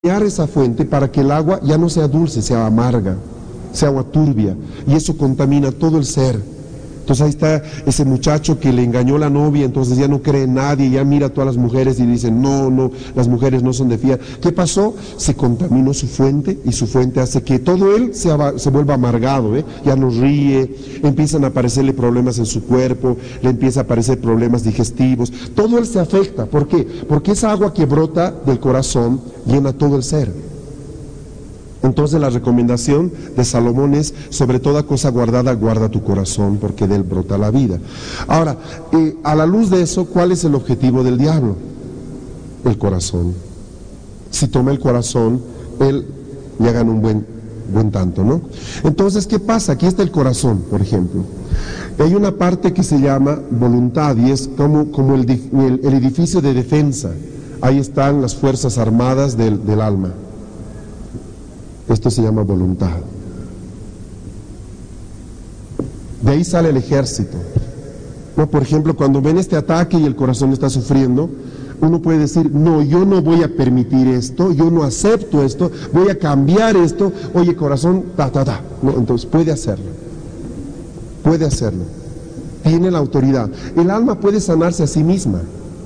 esa fuente para que el agua ya no sea dulce, sea amarga, sea agua turbia, y eso contamina todo el ser. Entonces ahí está ese muchacho que le engañó la novia, entonces ya no cree en nadie, ya mira a todas las mujeres y dice, no, las mujeres no son de fiar. ¿Qué pasó? Se contaminó su fuente, y su fuente hace que todo él se vuelva amargado, ya no ríe, empiezan a aparecerle problemas en su cuerpo, le empiezan a aparecer problemas digestivos, todo él se afecta. ¿Por qué? Porque esa agua que brota del corazón llena todo el ser. Entonces la recomendación de Salomón es, sobre toda cosa guardada, guarda tu corazón, porque de él brota la vida. Ahora, a la luz de eso, ¿cuál es el objetivo del diablo? El corazón. Si toma el corazón, él ya gana un buen tanto, ¿no? Entonces, ¿qué pasa? Aquí está el corazón, por ejemplo. Hay una parte que se llama voluntad, y es como el edificio de defensa. Ahí están las fuerzas armadas del alma. Esto se llama voluntad. De ahí sale el ejército. ¿No? Por ejemplo, cuando ven este ataque y el corazón está sufriendo, uno puede decir, no, yo no voy a permitir esto, yo no acepto esto, voy a cambiar esto. Oye, corazón, No, entonces puede hacerlo. Puede hacerlo. Tiene la autoridad. El alma puede sanarse a sí misma.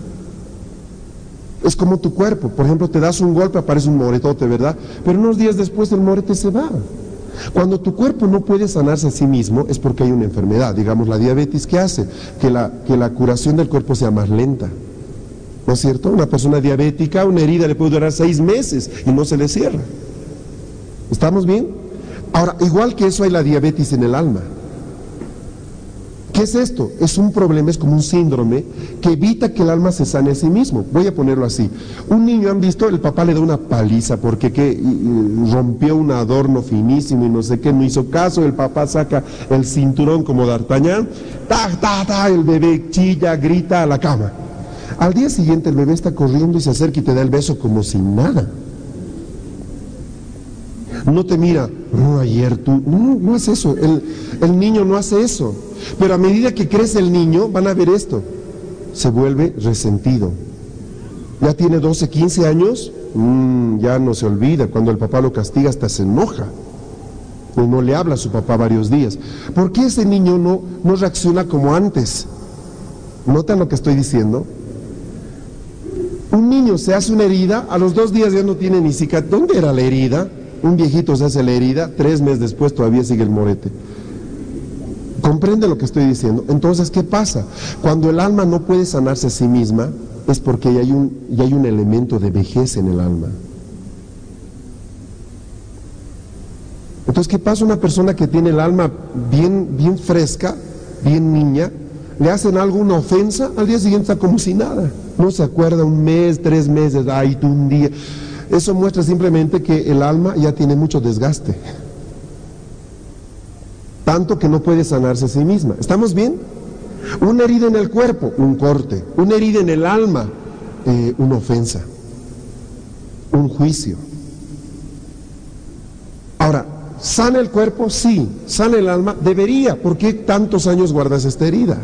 Es como tu cuerpo, por ejemplo, te das un golpe, aparece un moretote, ¿verdad? Pero unos días después el morete se va. Cuando tu cuerpo no puede sanarse a sí mismo es porque hay una enfermedad, digamos la diabetes, ¿qué hace? Que la curación del cuerpo sea más lenta, ¿no es cierto? Una persona diabética, una herida le puede durar 6 meses y no se le cierra. ¿Estamos bien? Ahora, igual que eso hay la diabetes en el alma. ¿Qué es esto? Es un problema, es como un síndrome que evita que el alma se sane a sí mismo. Voy a ponerlo así. Un niño, ¿han visto? El papá le da una paliza porque rompió un adorno finísimo y no sé qué, no hizo caso, el papá saca el cinturón como D'Artagnan, el bebé chilla, grita a la cama. Al día siguiente el bebé está corriendo y se acerca y te da el beso como sin nada. No te mira, no, ayer tú, no hace eso, el niño no hace eso. Pero a medida que crece el niño, van a ver esto, se vuelve resentido. Ya tiene 12, 15 años, ya no se olvida, cuando el papá lo castiga hasta se enoja. O no le habla a su papá varios días. ¿Por qué ese niño no reacciona como antes? ¿Notan lo que estoy diciendo? Un niño se hace una herida, a los 2 días ya no tiene ni cicatriz. ¿Dónde era la herida? Un viejito se hace la herida, 3 meses después todavía sigue el morete. ¿Comprende lo que estoy diciendo? Entonces, ¿qué pasa? Cuando el alma no puede sanarse a sí misma, es porque ya hay un elemento de vejez en el alma. Entonces, ¿qué pasa? Una persona que tiene el alma bien fresca, bien niña, le hacen algo, una ofensa, al día siguiente está como si nada. No se acuerda 1 mes, 3 meses, ay, tú un día. Eso muestra simplemente que el alma ya tiene mucho desgaste. Tanto que no puede sanarse a sí misma. ¿Estamos bien? Una herida en el cuerpo, un corte. Una herida en el alma, una ofensa. Un juicio. Ahora, ¿sana el cuerpo? Sí. ¿Sana el alma? Debería. ¿Por qué tantos años guardas esta herida?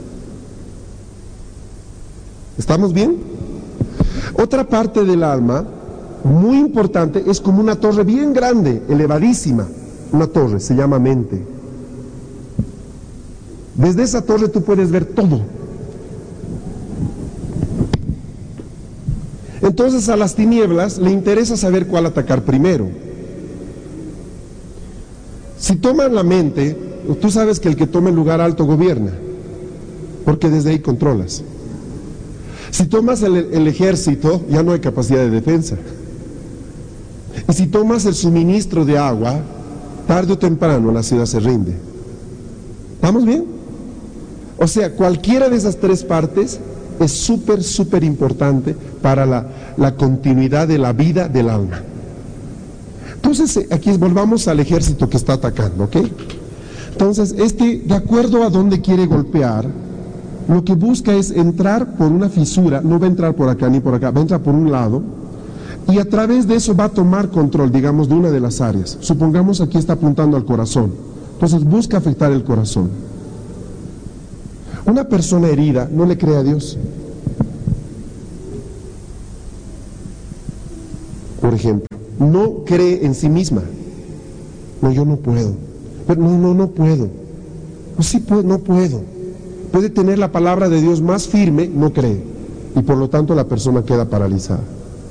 ¿Estamos bien? Otra parte del alma, muy importante, es como una torre bien grande, elevadísima. Una torre, se llama mente. Desde esa torre tú puedes ver todo. Entonces a las tinieblas le interesa saber cuál atacar primero. Si toman la mente, tú sabes que el que toma el lugar alto gobierna, porque desde ahí controlas. Si tomas el ejército, ya no hay capacidad de defensa. Y si tomas el suministro de agua, tarde o temprano la ciudad se rinde. ¿Estamos bien? O sea, cualquiera de esas 3 partes es súper importante para la continuidad de la vida del alma. Entonces, aquí volvamos al ejército que está atacando, ¿ok? Entonces, de acuerdo a dónde quiere golpear, lo que busca es entrar por una fisura, no va a entrar por acá ni por acá, va a entrar por un lado, y a través de eso va a tomar control, digamos, de una de las áreas. Supongamos aquí está apuntando al corazón, entonces busca afectar el corazón. Una persona herida no le cree a Dios. por ejemplo, no cree en sí misma. No, yo no puedo. Pero no puedo. No, sí puedo, no puedo. Puede tener la palabra de Dios más firme, no cree. Y por lo tanto la persona queda paralizada.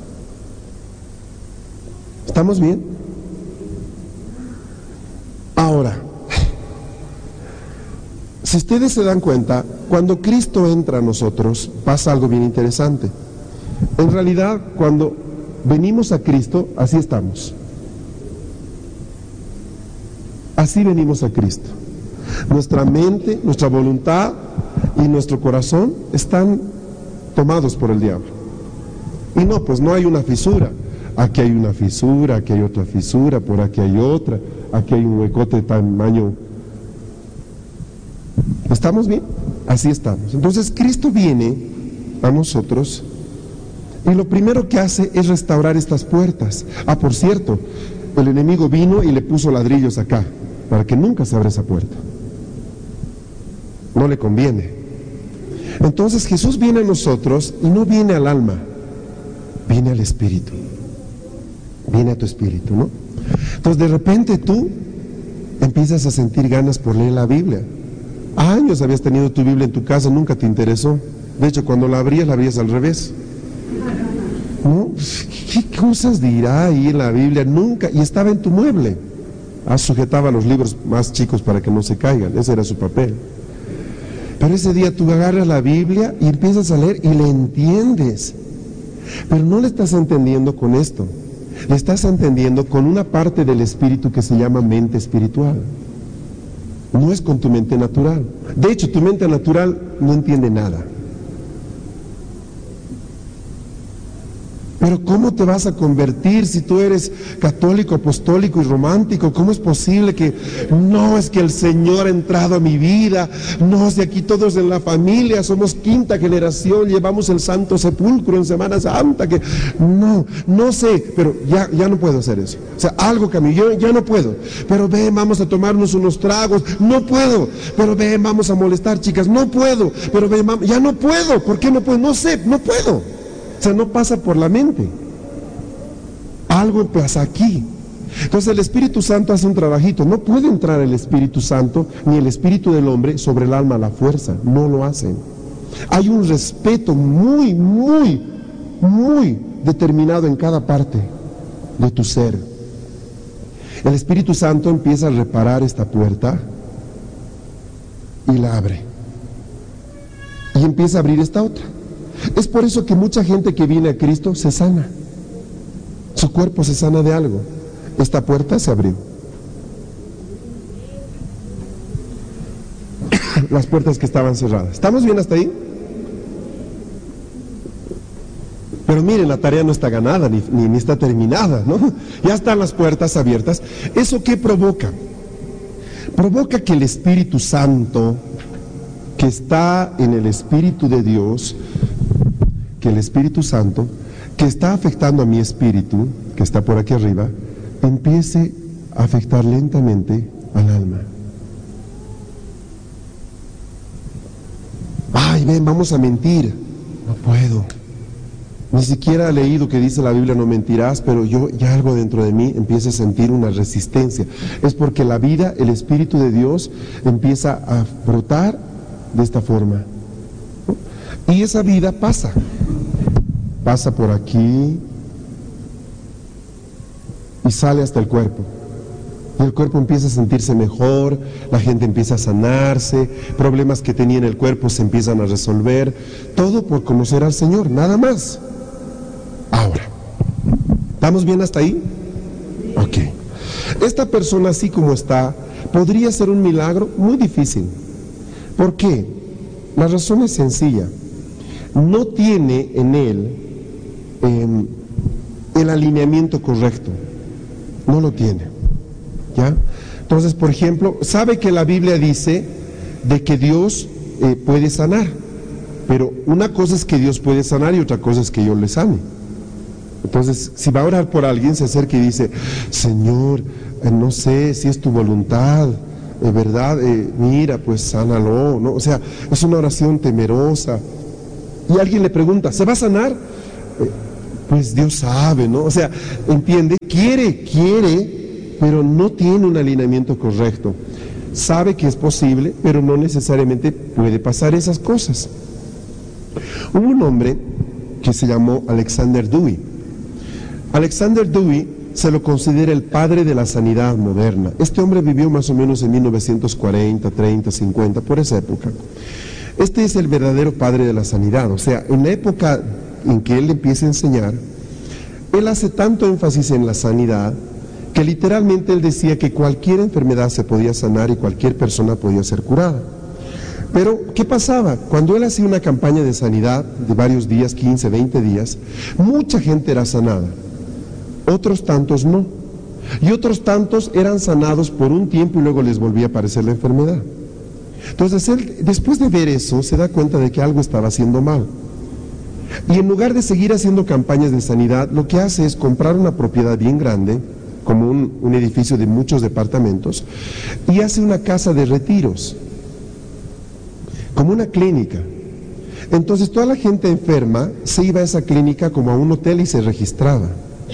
¿Estamos bien? Ahora, si ustedes se dan cuenta, cuando Cristo entra a nosotros, pasa algo bien interesante. En realidad, cuando venimos a Cristo, así estamos. Así venimos a Cristo. Nuestra mente, nuestra voluntad y nuestro corazón están tomados por el diablo. Y no, pues no hay una fisura. Aquí hay una fisura, aquí hay otra fisura, por aquí hay otra, aquí hay un huecote de tamaño. ¿Estamos bien? Así estamos. Entonces Cristo viene a nosotros y lo primero que hace es restaurar estas puertas. Ah, por cierto, el enemigo vino y le puso ladrillos acá, para que nunca se abra esa puerta. No le conviene. Entonces Jesús viene a nosotros y no viene al alma, viene al espíritu. Viene a tu espíritu, ¿no? Entonces de repente tú empiezas a sentir ganas por leer la Biblia. Años habías tenido tu Biblia en tu casa, nunca te interesó. De hecho, cuando la abrías al revés. ¿No? ¿Qué cosas dirá ahí en la Biblia? Nunca. Y estaba en tu mueble. Sujetaba los libros más chicos para que no se caigan. Ese era su papel. Pero ese día tú agarras la Biblia y empiezas a leer y le entiendes. Pero no le estás entendiendo con esto. Le estás entendiendo con una parte del espíritu que se llama mente espiritual. No es con tu mente natural. De hecho, tu mente natural no entiende nada. Pero ¿cómo te vas a convertir si tú eres católico, apostólico y romántico? ¿Cómo es posible que no, es que el Señor ha entrado a mi vida? No, si aquí todos en la familia somos quinta generación, llevamos el Santo Sepulcro en Semana Santa, que no sé, pero ya no puedo hacer eso. O sea, algo cambió, yo ya no puedo. Pero ven, vamos a tomarnos unos tragos, no puedo. Pero ven, vamos a molestar chicas, no puedo. Pero ven, ya no puedo. ¿Por qué no puedo? No sé, no puedo. O sea, no pasa por la mente. Algo pasa aquí. Entonces el Espíritu Santo hace un trabajito. No puede entrar el Espíritu Santo ni el Espíritu del hombre sobre el alma a la fuerza. No lo hacen. Hay un respeto muy, muy, muy determinado en cada parte de tu ser. El Espíritu Santo empieza a reparar esta puerta y la abre. Y empieza a abrir esta otra. Es por eso que mucha gente que viene a Cristo se sana. Su cuerpo se sana de algo. Esta puerta se abrió. Las puertas que estaban cerradas. ¿Estamos bien hasta ahí? Pero miren, la tarea no está ganada ni está terminada, ¿no? Ya están las puertas abiertas. ¿Eso qué provoca? Provoca que el Espíritu Santo, que está en el Espíritu de Dios, que el Espíritu Santo, que está afectando a mi espíritu, que está por aquí arriba, empiece a afectar lentamente al alma. Ay, ven, vamos a mentir. No puedo. Ni siquiera he leído que dice la Biblia no mentirás, pero yo ya algo dentro de mí empieza a sentir una resistencia. Es porque la vida, el Espíritu de Dios empieza a brotar de esta forma, ¿no? Y esa vida pasa por aquí y sale hasta el cuerpo. Y el cuerpo empieza a sentirse mejor, la gente empieza a sanarse, problemas que tenía en el cuerpo se empiezan a resolver, todo por conocer al Señor, nada más. Ahora, ¿estamos bien hasta ahí? Ok. Esta persona así como está, podría ser un milagro muy difícil. ¿Por qué? La razón es sencilla. No tiene en él el alineamiento correcto. No lo tiene. ¿Ya? Entonces, por ejemplo, sabe que la Biblia dice de que Dios puede sanar, pero una cosa es que Dios puede sanar y otra cosa es que yo le sane. Entonces, si va a orar por alguien, se acerca y dice: Señor, no sé si es tu voluntad, ¿verdad? Mira, pues sánalo, ¿no? O sea, es una oración temerosa. Y alguien le pregunta: ¿se va a sanar? pues Dios sabe, ¿no? O sea, entiende, quiere, pero no tiene un alineamiento correcto. Sabe que es posible, pero no necesariamente puede pasar esas cosas. Hubo un hombre que se llamó Alexander Dewey. Alexander Dewey se lo considera el padre de la sanidad moderna. Este hombre vivió más o menos en 1940, 30, 50, por esa época. Este es el verdadero padre de la sanidad. O sea, en la época en que él empieza a enseñar, él hace tanto énfasis en la sanidad que literalmente él decía que cualquier enfermedad se podía sanar y cualquier persona podía ser curada. Pero, ¿qué pasaba? Cuando él hacía una campaña de sanidad de varios días, 15, 20 días, mucha gente era sanada. Otros tantos no. Y otros tantos eran sanados por un tiempo y luego les volvía a aparecer la enfermedad. Entonces él, después de ver eso, se da cuenta de que algo estaba haciendo mal. Y en lugar de seguir haciendo campañas de sanidad, lo que hace es comprar una propiedad bien grande, como un edificio de muchos departamentos, y hace una casa de retiros, como una clínica. Entonces toda la gente enferma se iba a esa clínica como a un hotel y se registraba,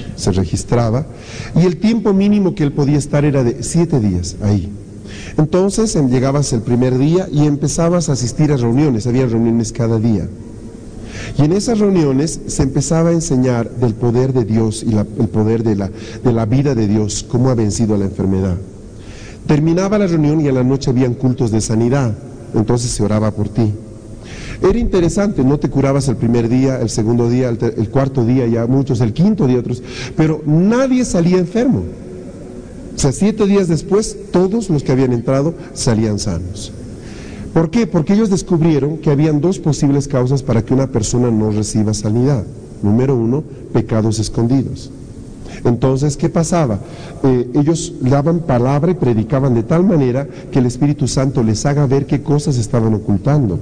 y el tiempo mínimo que él podía estar era de 7 días ahí. Entonces llegabas el primer día y empezabas a asistir a reuniones, había reuniones cada día. Y en esas reuniones se empezaba a enseñar del poder de Dios y el poder de la vida de Dios, cómo ha vencido a la enfermedad. Terminaba la reunión y en la noche habían cultos de sanidad, entonces se oraba por ti. Era interesante, no te curabas el primer día, el segundo día, el cuarto día, ya muchos, el quinto día otros, pero nadie salía enfermo. O sea, 7 días después, todos los que habían entrado salían sanos. ¿Por qué? Porque ellos descubrieron que habían 2 posibles causas para que una persona no reciba sanidad. Número 1, pecados escondidos. Entonces, ¿qué pasaba? Ellos daban palabra y predicaban de tal manera que el Espíritu Santo les haga ver qué cosas estaban ocultando.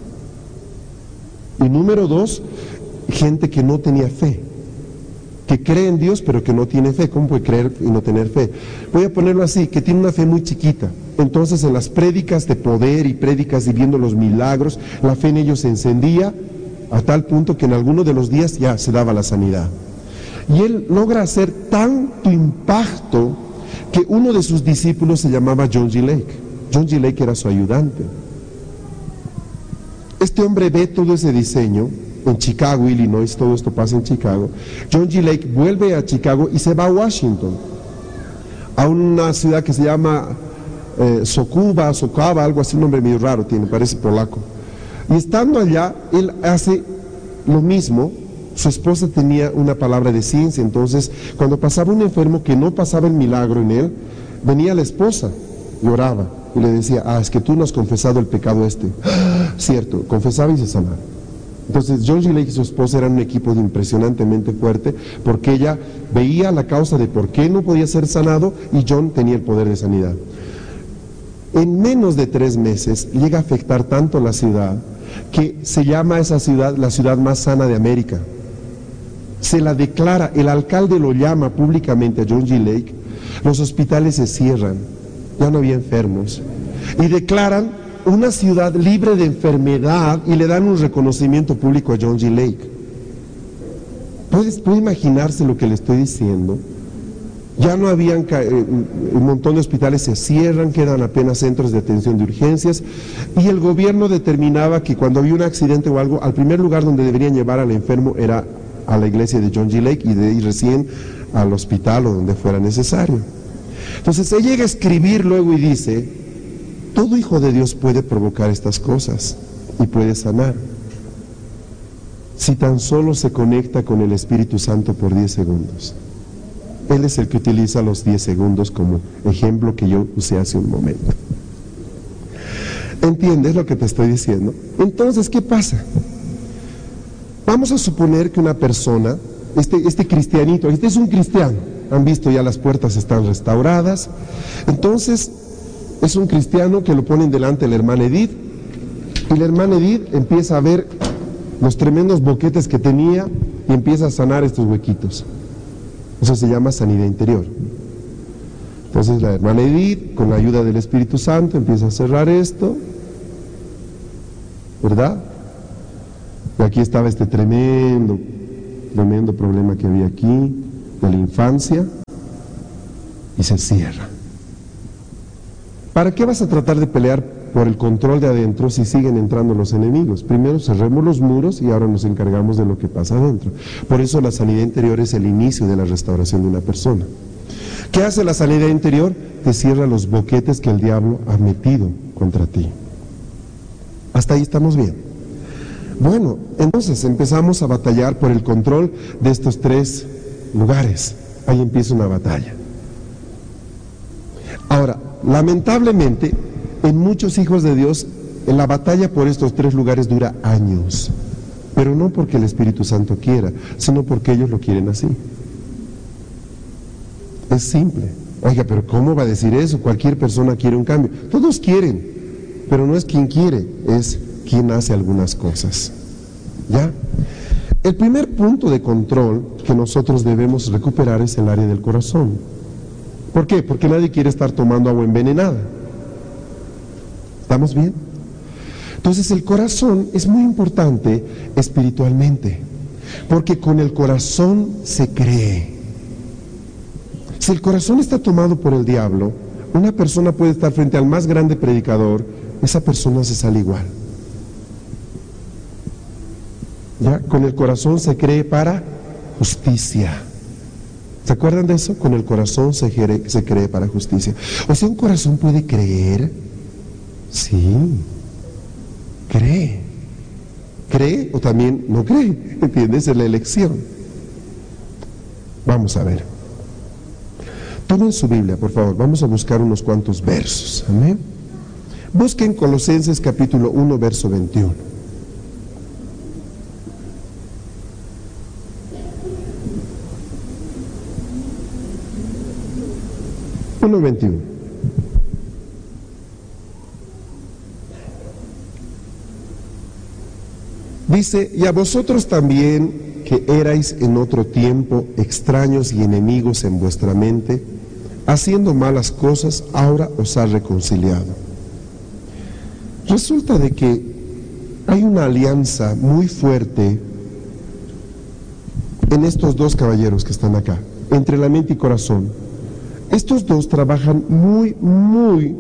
Y número 2, gente que no tenía fe, que cree en Dios pero que no tiene fe. ¿Cómo puede creer y no tener fe? Voy a ponerlo así, que tiene una fe muy chiquita. Entonces en las prédicas de poder y prédicas y viendo los milagros, la fe en ellos se encendía a tal punto que en alguno de los días ya se daba la sanidad. Y él logra hacer tanto impacto que uno de sus discípulos se llamaba John G. Lake. John G. Lake era su ayudante. Este hombre ve todo ese diseño en Chicago, Illinois, todo esto pasa en Chicago. John G. Lake vuelve a Chicago y se va a Washington, a una ciudad que se llama Socava, algo así, un nombre medio raro tiene, parece polaco. Y estando allá, él hace lo mismo. Su esposa tenía una palabra de ciencia, entonces cuando pasaba un enfermo que no pasaba el milagro en él, venía la esposa y oraba y le decía, es que tú no has confesado el pecado este. Cierto, confesaba y se sanaba. Entonces John G. Lake y su esposa eran un equipo impresionantemente fuerte, porque ella veía la causa de por qué no podía ser sanado y John tenía el poder de sanidad. En menos de 3 meses llega a afectar tanto la ciudad que se llama esa ciudad la ciudad más sana de América. Se la declara, el alcalde lo llama públicamente a John G. Lake, los hospitales se cierran, ya no había enfermos, y declaran una ciudad libre de enfermedad y le dan un reconocimiento público a John G. Lake. ¿Puede imaginarse lo que le estoy diciendo? Ya no habían, un montón de hospitales se cierran, quedan apenas centros de atención de urgencias, y el gobierno determinaba que cuando había un accidente o algo, al primer lugar donde deberían llevar al enfermo era a la iglesia de John G. Lake y de ahí recién al hospital o donde fuera necesario. Entonces él llega a escribir luego y dice, todo hijo de Dios puede provocar estas cosas y puede sanar, si tan solo se conecta con el Espíritu Santo por 10 segundos. Él es el que utiliza los 10 segundos como ejemplo que yo usé hace un momento. ¿Entiendes lo que te estoy diciendo? Entonces, ¿qué pasa? Vamos a suponer que una persona, este cristianito, este es un cristiano, han visto ya las puertas están restauradas, entonces es un cristiano que lo ponen delante de la hermana Edith, y la hermana Edith empieza a ver los tremendos boquetes que tenía y empieza a sanar estos huequitos. Eso se llama sanidad interior. Entonces la hermana Edith, con la ayuda del Espíritu Santo, empieza a cerrar esto, ¿verdad? Y aquí estaba este tremendo tremendo problema que había aquí, de la infancia, y se cierra. ¿Para qué vas a tratar de pelear por el control de adentro si siguen entrando los enemigos? Primero cerremos los muros y ahora nos encargamos de lo que pasa adentro. Por eso la sanidad interior es el inicio de la restauración de una persona. ¿Qué hace la sanidad interior? Te cierra los boquetes que el diablo ha metido contra ti. Hasta ahí estamos bien. Bueno, entonces empezamos a batallar por el control de estos tres lugares. Ahí empieza una batalla. Ahora, lamentablemente, en muchos hijos de Dios, la batalla por estos tres lugares dura años. Pero no porque el Espíritu Santo quiera, sino porque ellos lo quieren así. Es simple. Oiga, pero ¿cómo va a decir eso? Cualquier persona quiere un cambio. Todos quieren, pero no es quien quiere, es quien hace algunas cosas. ¿Ya? El primer punto de control que nosotros debemos recuperar es el área del corazón. ¿Por qué? Porque nadie quiere estar tomando agua envenenada. ¿Estamos bien? Entonces el corazón es muy importante espiritualmente, porque con el corazón se cree. Si el corazón está tomado por el diablo, una persona puede estar frente al más grande predicador, esa persona se sale igual. ¿Ya? Con el corazón se cree para justicia. ¿Se acuerdan de eso? Con el corazón se cree para justicia. O sea, un corazón puede creer. Sí, cree. Cree o también no cree. ¿Entiendes? Es la elección. Vamos a ver. Tomen su Biblia, por favor. Vamos a buscar unos cuantos versos. Amén. Busquen Colosenses capítulo 1, verso 21. Capítulo 21. Dice: y a vosotros también, que erais en otro tiempo extraños y enemigos en vuestra mente, haciendo malas cosas, ahora os ha reconciliado. Resulta de que hay una alianza muy fuerte en estos dos caballeros que están acá, entre la mente y corazón. Estos dos trabajan muy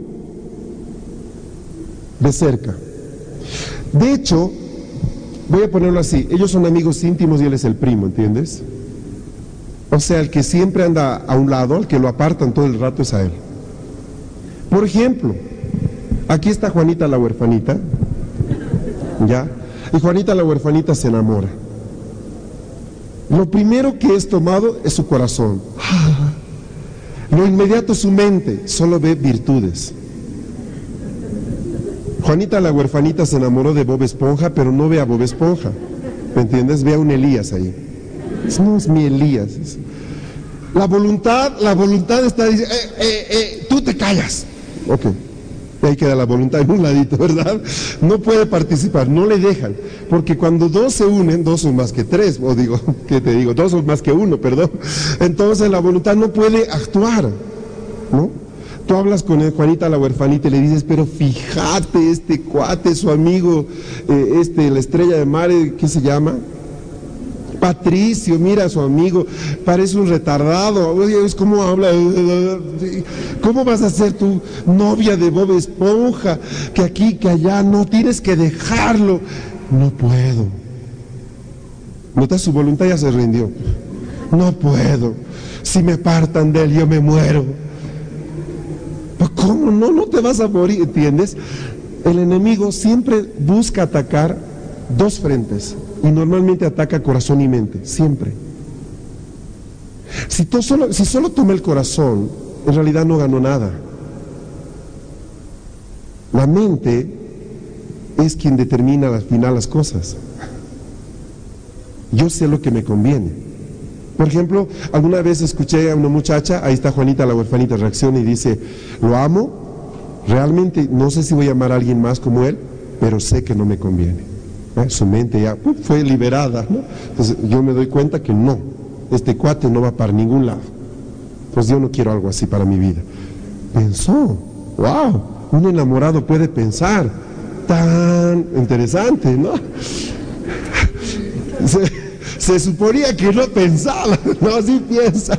de cerca. De hecho, voy a ponerlo así, ellos son amigos íntimos y él es el primo, ¿entiendes? O sea, el que siempre anda a un lado, el que lo apartan todo el rato es a él. Por ejemplo, aquí está Juanita la huerfanita, ¿ya? Y Juanita la huerfanita se enamora. Lo primero que es tomado es su corazón. Lo inmediato su mente solo ve virtudes. Juanita la huerfanita se enamoró de Bob Esponja, pero no ve a Bob Esponja. ¿Me entiendes? Ve a un Elías ahí. No es mi Elías. La voluntad está diciendo, tú te callas. Ok. Y ahí queda la voluntad en un ladito, ¿verdad? No puede participar, no le dejan. Porque cuando dos se unen, dos son más que tres, o digo, ¿qué te digo? Dos son más que uno, perdón. Entonces la voluntad no puede actuar, ¿no? Tú hablas con Juanita la huerfanita y le dices, pero fíjate, este cuate, su amigo, la estrella de mar, ¿qué se llama? Patricio, mira a su amigo, parece un retardado. Oye, ¿cómo habla? ¿Cómo vas a ser tu novia de Bob Esponja? Que aquí, que allá, no, tienes que dejarlo. No puedo. ¿Notas? Su voluntad ya se rindió. No puedo. Si me apartan de él, yo me muero. Pues, ¿cómo? No te vas a morir, ¿entiendes? El enemigo siempre busca atacar dos frentes. Y normalmente ataca corazón y mente, siempre. Si solo toma el corazón, en realidad no ganó nada. La mente es quien determina al final las cosas. Yo sé lo que me conviene. Por ejemplo, alguna vez escuché a una muchacha, ahí está Juanita la huerfanita, reacciona y dice, lo amo, realmente no sé si voy a amar a alguien más como él, pero sé que no me conviene. Su mente ya fue liberada, ¿no? Entonces yo me doy cuenta que no, este cuate no va para ningún lado. Pues yo no quiero algo así para mi vida. Pensó, wow, un enamorado puede pensar, tan interesante, ¿no? Se suponía que no pensaba, no, sí piensa.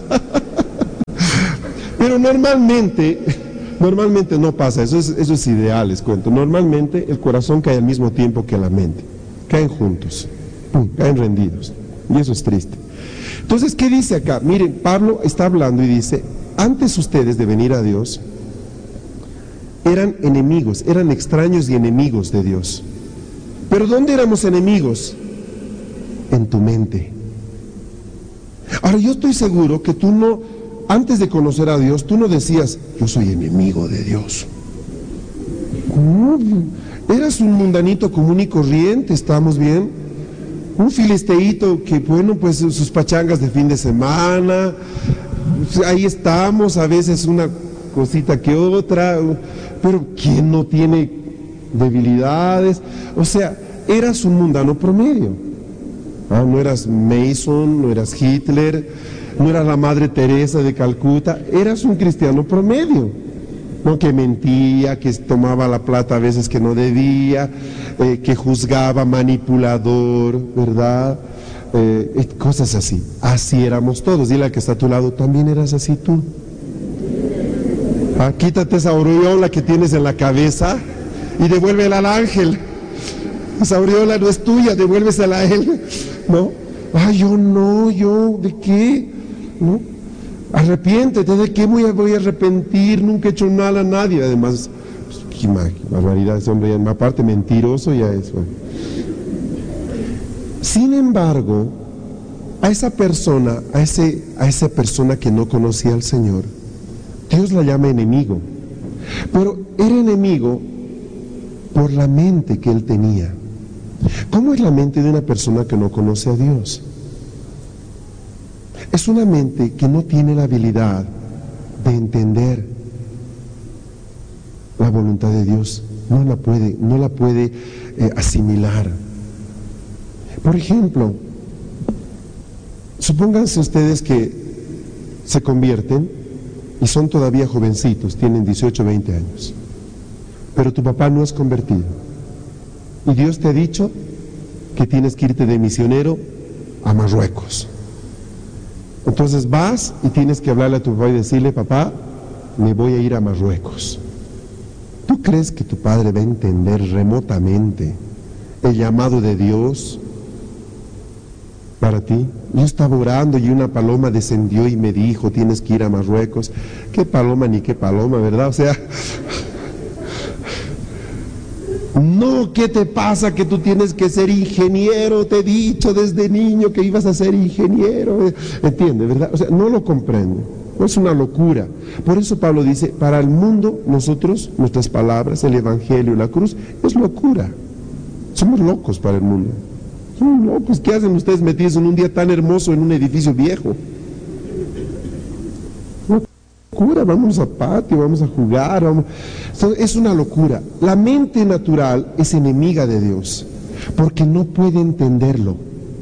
Pero normalmente no pasa, eso es ideal, les cuento. Normalmente el corazón cae al mismo tiempo que la mente, caen juntos, caen rendidos, y eso es triste. Entonces, ¿qué dice acá? Miren, Pablo está hablando y dice, antes ustedes de venir a Dios, eran enemigos, eran extraños y enemigos de Dios. ¿Pero dónde éramos enemigos? En tu mente. Ahora, yo estoy seguro que tú no, antes de conocer a Dios, tú no decías, yo soy enemigo de Dios. Eras un mundanito común y corriente, ¿estamos bien? Un filisteíto que, bueno, pues sus pachangas de fin de semana, ahí estamos, a veces una cosita que otra, pero ¿quién no tiene debilidades? O sea, eras un mundano promedio. No eras Mason, no eras Hitler, no eras la Madre Teresa de Calcuta, eras un cristiano promedio, ¿no? Que mentía, que tomaba la plata a veces que no debía, que juzgaba, manipulador, ¿verdad? Cosas así. Así éramos todos. Dile al que está a tu lado, también eras así tú. Quítate esa aureola que tienes en la cabeza y devuélvela al ángel. Esa aureola no es tuya, devuélvesela a él, ¿no? Yo, ¿de qué? ¿No? Arrepiéntete, ¿de qué voy a arrepentir? Nunca he hecho mal a nadie. Además, pues, qué barbaridad ese hombre, aparte mentiroso ya es. Bueno. Sin embargo, a esa persona que no conocía al Señor, Dios la llama enemigo. Pero era enemigo por la mente que él tenía. ¿Cómo es la mente de una persona que no conoce a Dios? Es una mente que no tiene la habilidad de entender la voluntad de Dios, no la puede asimilar. Por ejemplo, supónganse ustedes que se convierten y son todavía jovencitos, tienen 18 o 20 años, pero tu papá no es convertido y Dios te ha dicho que tienes que irte de misionero a Marruecos. Entonces vas y tienes que hablarle a tu papá y decirle, papá, me voy a ir a Marruecos. ¿Tú crees que tu padre va a entender remotamente el llamado de Dios para ti? Yo estaba orando y una paloma descendió y me dijo, tienes que ir a Marruecos. ¿Qué paloma ni qué paloma, verdad? O sea, no, ¿qué te pasa que tú tienes que ser ingeniero? Te he dicho desde niño que ibas a ser ingeniero. ¿Entiendes, verdad? O sea, no lo comprende. Es una locura. Por eso Pablo dice, para el mundo, nosotros, nuestras palabras, el evangelio, la cruz, es locura. Somos locos para el mundo. Somos locos. ¿Qué hacen ustedes metidos en un día tan hermoso en un edificio viejo? Locura, vamos a patio, vamos a jugar, es una locura. La mente natural es enemiga de Dios, porque no puede entenderlo.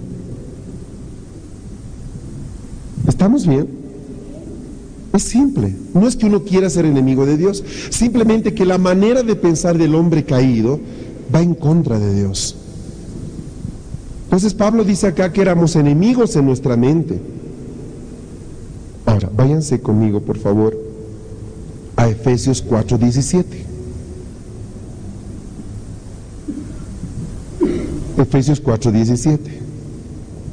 ¿Estamos bien? Es simple, no es que uno quiera ser enemigo de Dios, simplemente que la manera de pensar del hombre caído va en contra de Dios. Entonces Pablo dice acá que éramos enemigos en nuestra mente. Ahora, váyanse conmigo, por favor, a Efesios 4:17. Efesios 4:17.